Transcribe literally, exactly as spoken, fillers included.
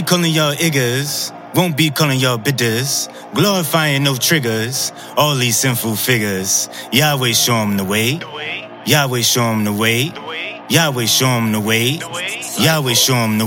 calling y'all iggers, won't be calling y'all bitters, glorifying no triggers, all these sinful figures. Yahweh show 'em the way, Yahweh show 'em the way, Yahweh show 'em the way, Yahweh show 'em the way.